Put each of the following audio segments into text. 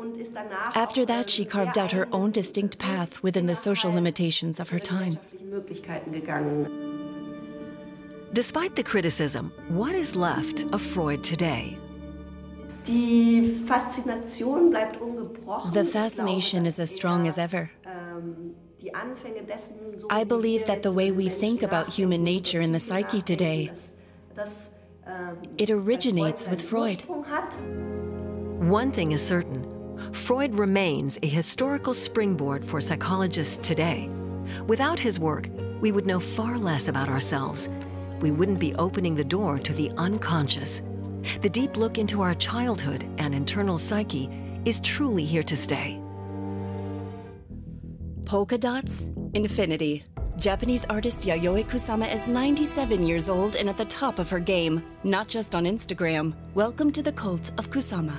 After that, she carved out her own distinct path within the social limitations of her time. Despite the criticism, what is left of Freud today? The fascination is as strong as ever. I believe that the way we think about human nature in the psyche today, it originates with Freud. One thing is certain, Freud remains a historical springboard for psychologists today. Without his work, we would know far less about ourselves. We wouldn't be opening the door to the unconscious. The deep look into our childhood and internal psyche is truly here to stay. Polka dots, infinity. Japanese artist Yayoi Kusama is 97 years old and at the top of her game, not just on Instagram. Welcome to the cult of Kusama.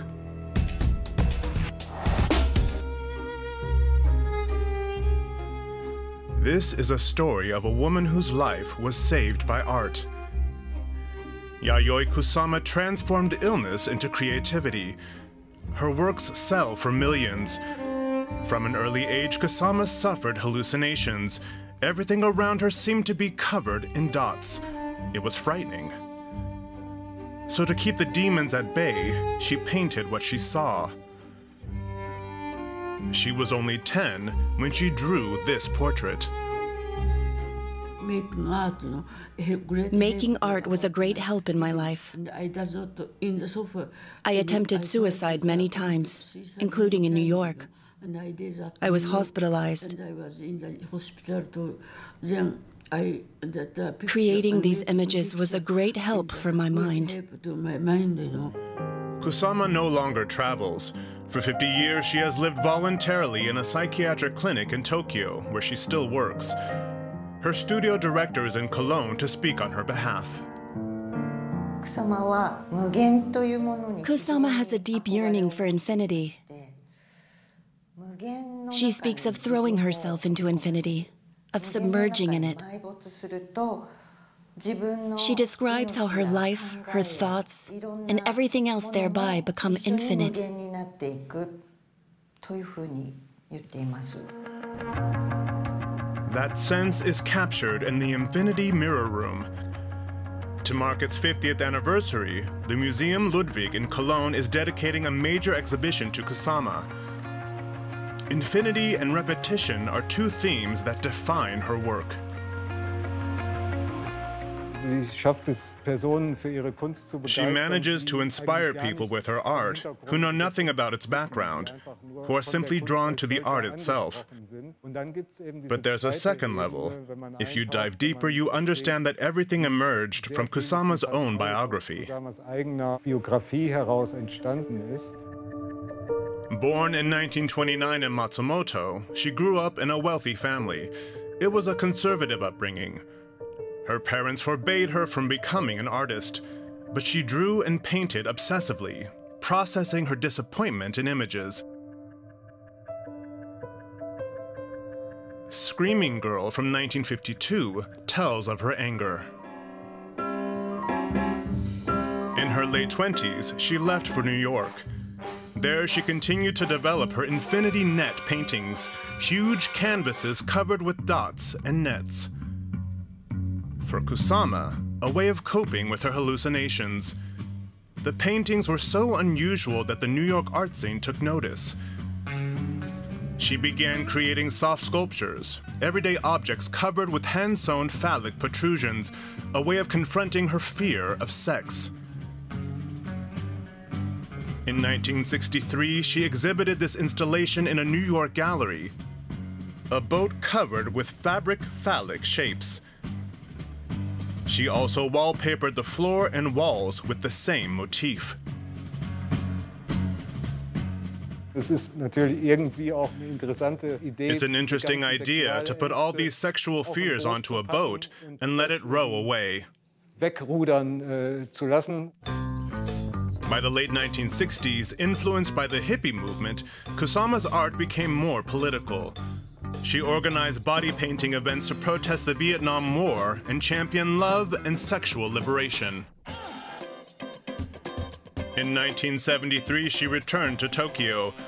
This is a story of a woman whose life was saved by art. Yayoi Kusama transformed illness into creativity. Her works sell for millions. From an early age, Kusama suffered hallucinations. Everything around her seemed to be covered in dots. It was frightening. So to keep the demons at bay, she painted what she saw. She was only 10 when she drew this portrait. Making art was a great help in my life. I attempted suicide many times, including in New York. I was hospitalized. Creating these images was a great help for my mind. Kusama no longer travels. For 50 years, she has lived voluntarily in a psychiatric clinic in Tokyo, where she still works. Her studio director is in Cologne to speak on her behalf. Kusama has a deep yearning for infinity. She speaks of throwing herself into infinity, of submerging in it. She describes how her life, her thoughts, and everything else thereby become infinite. That sense is captured in the Infinity Mirror Room. To mark its 50th anniversary, the Museum Ludwig in Cologne is dedicating a major exhibition to Kusama. Infinity and repetition are two themes that define her work. She manages to inspire people with her art who know nothing about its background, who are simply drawn to the art itself. But there's a second level. If you dive deeper, you understand that everything emerged from Kusama's own biography. Born in 1929 in Matsumoto, she grew up in a wealthy family. It was a conservative upbringing. Her parents forbade her from becoming an artist, but she drew and painted obsessively, processing her disappointment in images. Screaming Girl from 1952 tells of her anger. In her late 20s, she left for New York. There, she continued to develop her Infinity Net paintings, huge canvases covered with dots and nets. For Kusama, a way of coping with her hallucinations. The paintings were so unusual that the New York art scene took notice. She began creating soft sculptures, everyday objects covered with hand-sewn phallic protrusions, a way of confronting her fear of sex. In 1963, she exhibited this installation in a New York gallery, a boat covered with fabric phallic shapes. She also wallpapered the floor and walls with the same motif. It's an interesting idea to put all these sexual fears onto a boat and let it row away. By the late 1960s, influenced by the hippie movement, Kusama's art became more political. She organized body painting events to protest the Vietnam War and champion love and sexual liberation. In 1973, she returned to Tokyo,